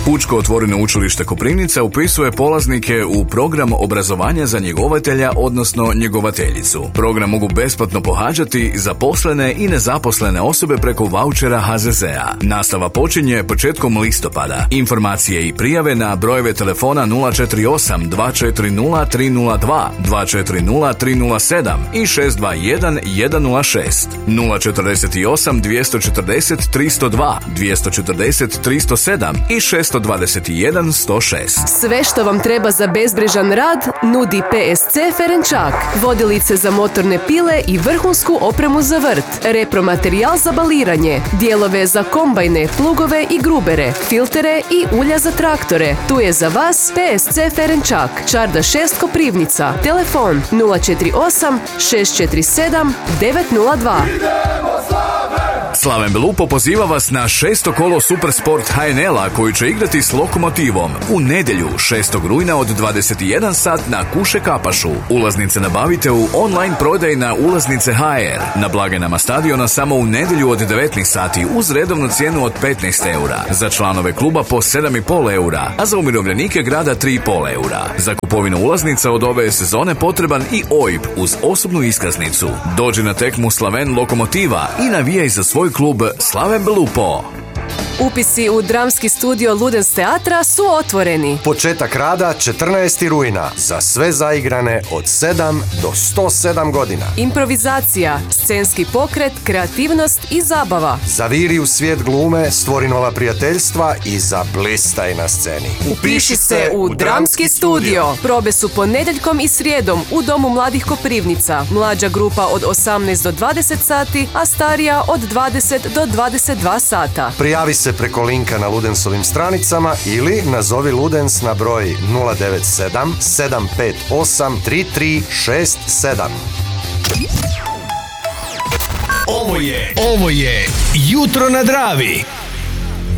Pučko otvoreno učilište Koprivnica upisuje polaznike u program obrazovanja za njegovatelja, odnosno njegovateljicu. Program mogu besplatno pohađati zaposlene i nezaposlene osobe preko vaučera HZZ-a. Nastava počinje početkom listopada. Informacije i prijave na brojeve telefona 048 240 302, 240 307 i 621 106, 048 240 302, 240 307 i 621 106. Sve što vam treba za bezbrižan rad nudi PSC Ferenčak. Vodilice za motorne pile i vrhunsku opremu za vrt. Repromaterijal za baliranje. Dijelove za kombajne, plugove i grubere. Filtere i ulja za traktore. Tu je za vas PSC Ferenčak. Čarda 6 Koprivnica. Telefon 048 647 902. Slaven Belupo poziva vas na 6. kolo Supersport HNL-a koji će igrati s Lokomotivom u nedjelju 6. rujna od 21 sat na Kuše Kapašu. Ulaznice nabavite u online prodaji na Ulaznice HR. Na blagajnama stadiona samo u nedjelju od 19 sati uz redovnu cijenu od 15 eura. Za članove kluba po 7,5 eura, a za umirovljenike grada 3,5 eura. Za kupovinu ulaznica od ove sezone potreban i OIB uz osobnu iskaznicu. Dođi na tekmu Slaven Lokomotiva i navijaj za svoj klub Slaven Belupo. Upisi u dramski studio Ludens teatra su otvoreni. Početak rada 14. rujna za sve zaigrane od 7 do 107 godina. Improvizacija, scenski pokret, kreativnost i zabava. Zaviri u svijet glume, stvori nova prijateljstva i zablistaj na sceni. Upiši se u dramski studio. Probe su ponedjeljkom i srijedom u Domu mladih Koprivnica. Mlađa grupa od 18 do 20 sati, a starija od 20 do 22 sata. Prijavi se preko linka na Ludensovim stranicama ili nazovi Ludens na broj 097 758 3367. Ovo je Jutro na Dravi.